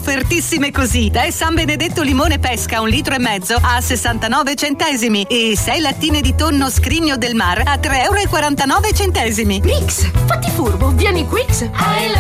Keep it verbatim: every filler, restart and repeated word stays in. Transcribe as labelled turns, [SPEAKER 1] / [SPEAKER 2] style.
[SPEAKER 1] offertissime così. Tè San Benedetto limone pesca un litro e mezzo a sessantanove centesimi e sei lattine di tonno Scrigno del Mar a tre euro e quarantanove centesimi.
[SPEAKER 2] Rix, fatti furbo, vieni Quix.